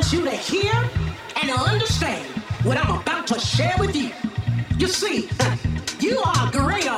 want you to hear and understand what I'm about to share with you. You see, you are greater